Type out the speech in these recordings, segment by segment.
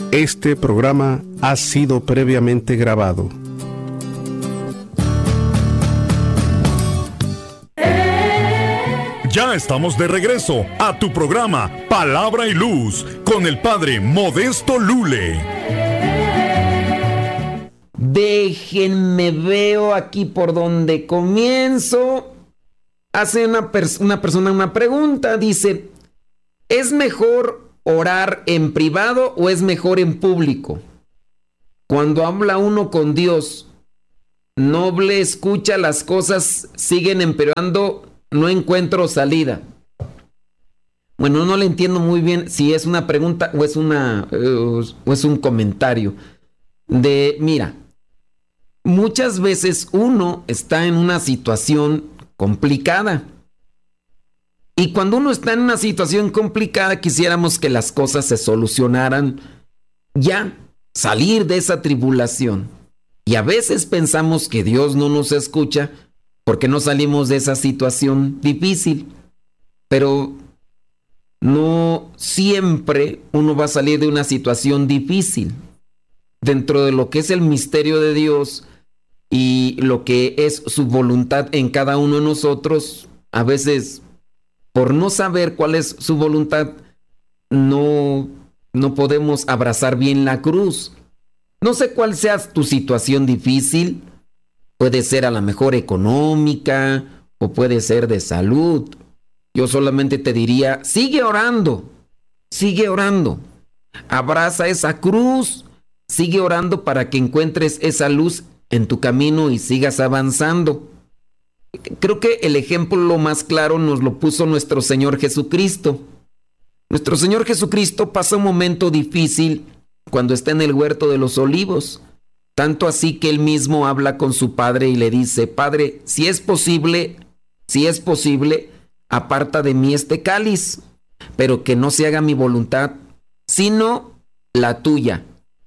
Este programa ha sido previamente grabado. Ya estamos de regreso a tu programa Palabra y Luz con el Padre Modesto Lule. Déjenme veo aquí por donde comienzo. Hace una persona una pregunta, dice: ¿es mejor orar en privado o es mejor en público? Cuando habla uno con Dios, no le escucha, las cosas siguen empeorando, no encuentro salida. Bueno, no le entiendo muy bien si es una pregunta o es un comentario. Mira, muchas veces uno está en una situación complicada. Y cuando uno está en una situación complicada, quisiéramos que las cosas se solucionaran ya, salir de esa tribulación. Y a veces pensamos que Dios no nos escucha porque no salimos de esa situación difícil. Pero no siempre uno va a salir de una situación difícil. Dentro de lo que es el misterio de Dios y lo que es su voluntad en cada uno de nosotros, a veces, por no saber cuál es su voluntad, no podemos abrazar bien la cruz. No sé cuál sea tu situación difícil. Puede ser a lo mejor económica o puede ser de salud. Yo solamente te diría, sigue orando. Abraza esa cruz. Sigue orando para que encuentres esa luz en tu camino y sigas avanzando. Creo que el ejemplo lo más claro nos lo puso nuestro Señor Jesucristo. Nuestro Señor Jesucristo pasa un momento difícil cuando está en el huerto de los olivos. Tanto así que él mismo habla con su padre y le dice: Padre, si es posible, aparta de mí este cáliz, pero que no se haga mi voluntad, sino la tuya.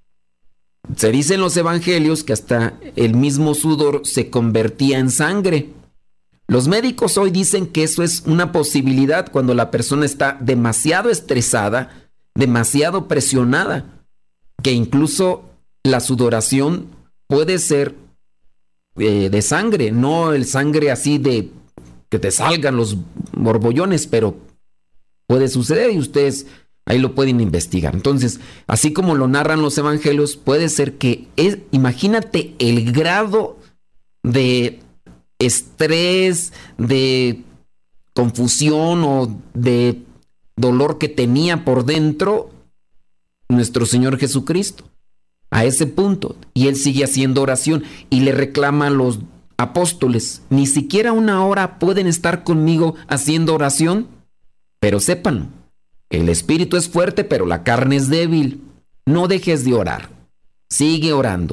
Se dice en los evangelios que hasta el mismo sudor se convertía en sangre. Los médicos hoy dicen que eso es una posibilidad cuando la persona está demasiado estresada, demasiado presionada, que incluso la sudoración puede ser de sangre, no el sangre así de que te salgan los borbollones, pero puede suceder y ustedes ahí lo pueden investigar. Entonces, así como lo narran los evangelios, puede ser que imagínate el grado de estrés, de confusión o de dolor que tenía por dentro nuestro Señor Jesucristo. A ese punto. Y él sigue haciendo oración y le reclama a los apóstoles: ni siquiera una hora pueden estar conmigo haciendo oración. Pero sépanlo, el espíritu es fuerte, pero la carne es débil. No dejes de orar. Sigue orando.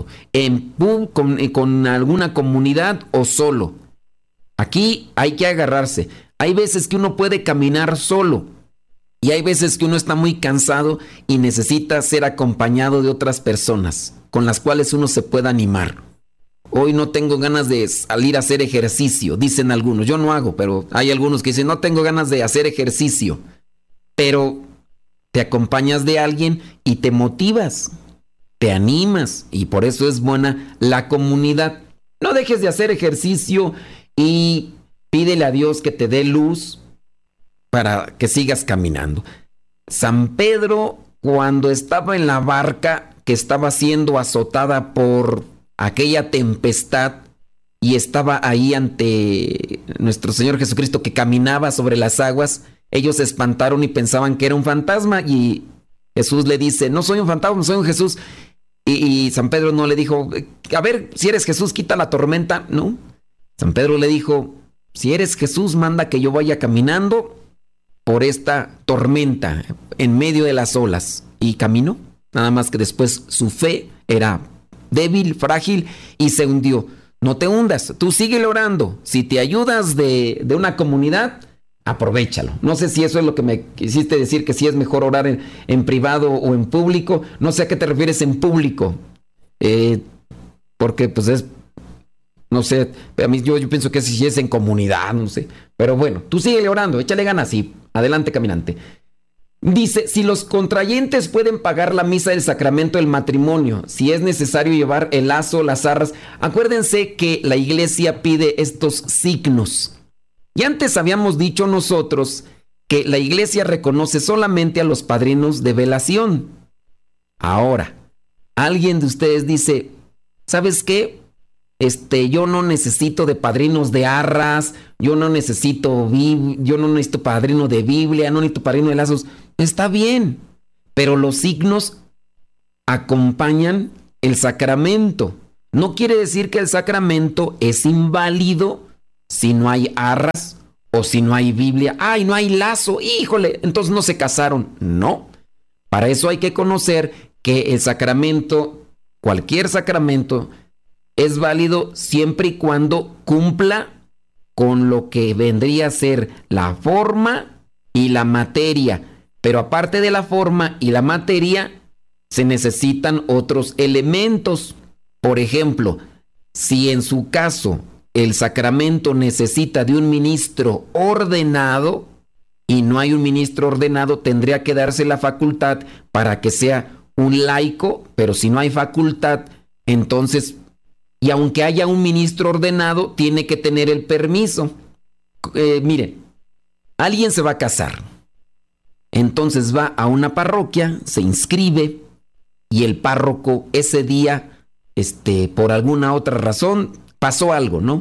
Con alguna comunidad o solo. Aquí hay que agarrarse. Hay veces que uno puede caminar solo. Y hay veces que uno está muy cansado y necesita ser acompañado de otras personas con las cuales uno se pueda animar. Hoy no tengo ganas de salir a hacer ejercicio, dicen algunos. Yo no hago, pero hay algunos que dicen: no tengo ganas de hacer ejercicio. Pero te acompañas de alguien y te motivas, te animas, y por eso es buena la comunidad. No dejes de hacer ejercicio y pídele a Dios que te dé luz para que sigas caminando. San Pedro, cuando estaba en la barca que estaba siendo azotada por aquella tempestad y estaba ahí ante nuestro Señor Jesucristo que caminaba sobre las aguas, ellos se espantaron y pensaban que era un fantasma, y Jesús le dice: no soy un fantasma, soy un Jesús. Y San Pedro no le dijo: a ver, si eres Jesús, quita la tormenta. No. San Pedro le dijo: si eres Jesús, manda que yo vaya caminando por esta tormenta en medio de las olas. Y caminó. Nada más que después su fe era débil, frágil, y se hundió. No te hundas, tú sigue orando. Si te ayudas de una comunidad, aprovéchalo. No sé si eso es lo que me quisiste decir, que si es mejor orar en privado o en público. No sé a qué te refieres en público. Porque pues es, no sé, a mí yo pienso que si es en comunidad, no sé. Pero bueno, tú sigue orando, échale ganas y adelante, caminante. Dice, si los contrayentes pueden pagar la misa del sacramento del matrimonio, si es necesario llevar el lazo, las arras. Acuérdense que la iglesia pide estos signos. Y antes habíamos dicho nosotros que la iglesia reconoce solamente a los padrinos de velación. Ahora, alguien de ustedes dice, ¿sabes qué? Yo no necesito de padrinos de arras, yo no necesito padrino de Biblia, no necesito padrino de lazos. Está bien, pero los signos acompañan el sacramento. No quiere decir que el sacramento es inválido si no hay arras o si no hay Biblia. ¡Ay, no hay lazo! ¡Híjole! Entonces no se casaron. No. Para eso hay que conocer que el sacramento, cualquier sacramento, es válido siempre y cuando cumpla con lo que vendría a ser la forma y la materia. Pero aparte de la forma y la materia, se necesitan otros elementos. Por ejemplo, si en su caso el sacramento necesita de un ministro ordenado y no hay un ministro ordenado, tendría que darse la facultad para que sea un laico, pero si no hay facultad, entonces, y aunque haya un ministro ordenado, tiene que tener el permiso. Miren, alguien se va a casar, entonces va a una parroquia, se inscribe y el párroco ese día, por alguna otra razón, pasó algo, ¿no?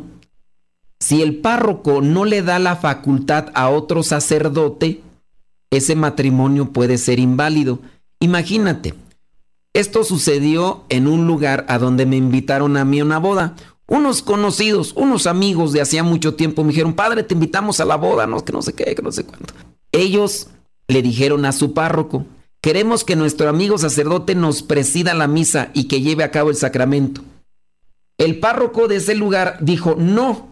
Si el párroco no le da la facultad a otro sacerdote, ese matrimonio puede ser inválido. Imagínate, esto sucedió en un lugar a donde me invitaron a mí a una boda. Unos conocidos, unos amigos de hacía mucho tiempo me dijeron, padre, te invitamos a la boda, no, que no sé qué, que no sé cuánto. Ellos le dijeron a su párroco, queremos que nuestro amigo sacerdote nos presida la misa y que lleve a cabo el sacramento. El párroco de ese lugar dijo, no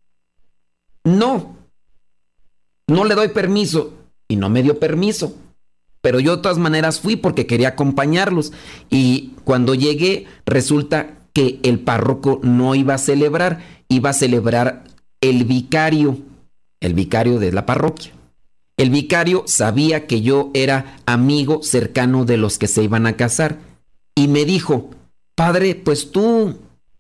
le doy permiso. Y no me dio permiso. Pero yo de todas maneras fui porque quería acompañarlos. Y cuando llegué, resulta que el párroco no iba a celebrar, iba a celebrar el vicario de la parroquia. El vicario sabía que yo era amigo cercano de los que se iban a casar. Y me dijo, padre, pues tú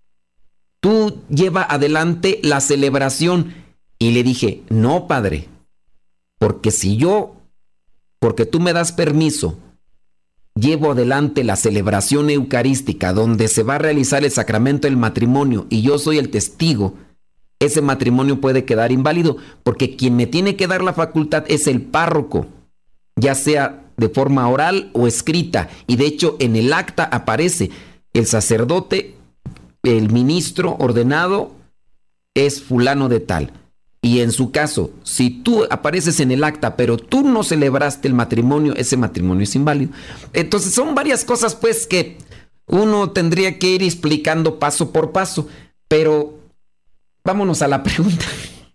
lleva adelante la celebración. Y le dije, no, padre, porque tú me das permiso, llevo adelante la celebración eucarística donde se va a realizar el sacramento del matrimonio y yo soy el testigo, ese matrimonio puede quedar inválido porque quien me tiene que dar la facultad es el párroco, ya sea de forma oral o escrita. Y de hecho en el acta aparece el sacerdote, el ministro ordenado es fulano de tal. Y en su caso, si tú apareces en el acta, pero tú no celebraste el matrimonio, ese matrimonio es inválido. Entonces son varias cosas pues que uno tendría que ir explicando paso por paso. Pero vámonos a la pregunta.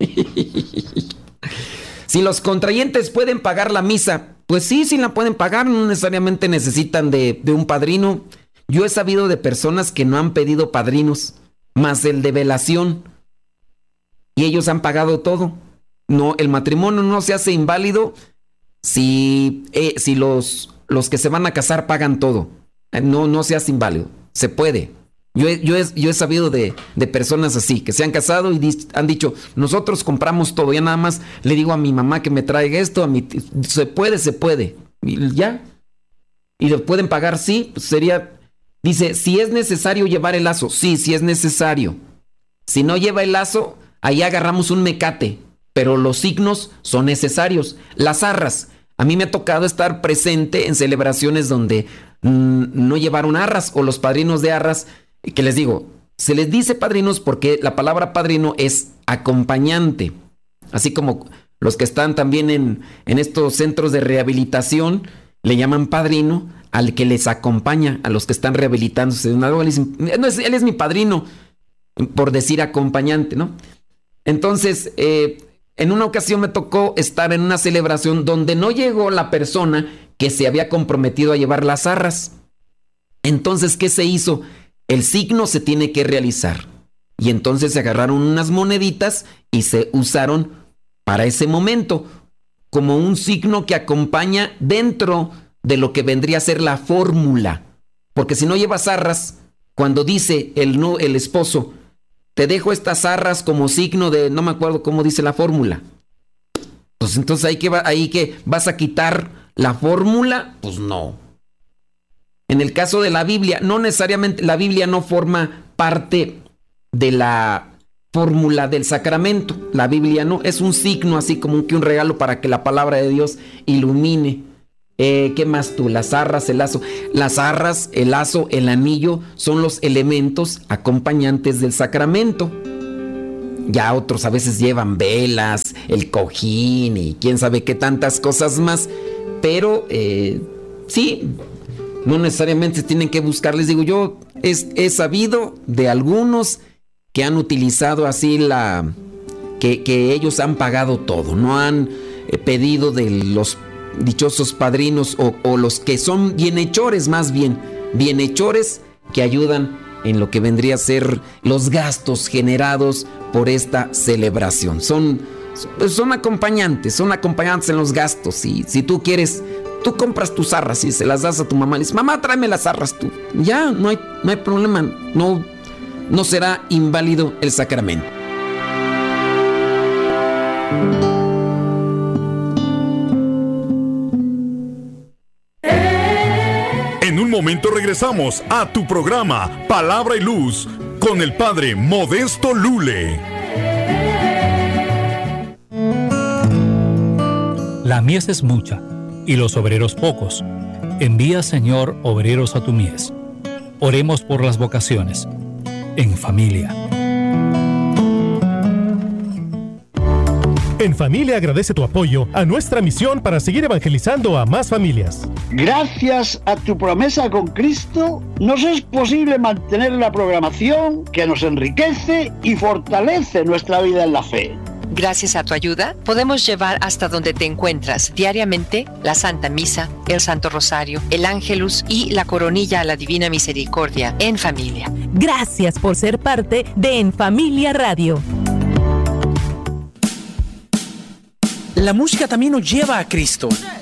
Si los contrayentes pueden pagar la misa, pues sí la pueden pagar, no necesariamente necesitan de un padrino. Yo he sabido de personas que no han pedido padrinos, más el de velación. Y ellos han pagado todo. No, el matrimonio no se hace inválido si los que se van a casar pagan todo. No se hace inválido. Se puede. Yo he sabido de personas así, que se han casado y han dicho, nosotros compramos todo. Ya nada más le digo a mi mamá que me traiga esto. Se puede. Y ya. Y lo pueden pagar, sí. Pues sería, dice, si es necesario llevar el lazo. Sí es necesario. Si no lleva el lazo, ahí agarramos un mecate, pero los signos son necesarios. Las arras. A mí me ha tocado estar presente en celebraciones donde no llevaron arras o los padrinos de arras, que les digo, se les dice padrinos porque la palabra padrino es acompañante. Así como los que están también en estos centros de rehabilitación, le llaman padrino al que les acompaña, a los que están rehabilitándose. Él es mi padrino, por decir acompañante, ¿no? Entonces, en una ocasión me tocó estar en una celebración donde no llegó la persona que se había comprometido a llevar las arras. Entonces, ¿qué se hizo? El signo se tiene que realizar. Y entonces se agarraron unas moneditas y se usaron para ese momento. como un signo que acompaña dentro de lo que vendría a ser la fórmula. Porque si no llevas arras, cuando dice el esposo, te dejo estas arras como signo de, no me acuerdo cómo dice la fórmula. Pues entonces ahí que vas a quitar la fórmula, pues no. En el caso de la Biblia, no necesariamente, la Biblia no forma parte de la fórmula del sacramento. La Biblia no, es un signo así como que un regalo para que la palabra de Dios ilumine. ¿Qué más tú? Las arras, el lazo. Las arras, el lazo, el anillo son los elementos acompañantes del sacramento. Ya otros a veces llevan velas, el cojín y quién sabe qué tantas cosas más. Pero sí, no necesariamente tienen que buscar. Les digo, yo he sabido de algunos que han utilizado así que ellos han pagado todo. No han pedido de los dichosos padrinos o los que son bienhechores, más bien bienhechores que ayudan en lo que vendría a ser los gastos generados por esta celebración. Son acompañantes en los gastos. Y si tú quieres, tú compras tus arras y se las das a tu mamá y dices, mamá, tráeme las arras tú. Ya, no hay problema, no será inválido el sacramento. En un momento regresamos a tu programa Palabra y Luz con el Padre Modesto Lule. La mies es mucha y los obreros pocos. Envía, Señor, obreros a tu mies. Oremos por las vocaciones. En familia. En Familia agradece tu apoyo a nuestra misión para seguir evangelizando a más familias. Gracias a tu promesa con Cristo, nos es posible mantener la programación que nos enriquece y fortalece nuestra vida en la fe. Gracias a tu ayuda, podemos llevar hasta donde te encuentras diariamente la Santa Misa, el Santo Rosario, el Ángelus y la Coronilla a la Divina Misericordia en familia. Gracias por ser parte de En Familia Radio. La música también nos lleva a Cristo.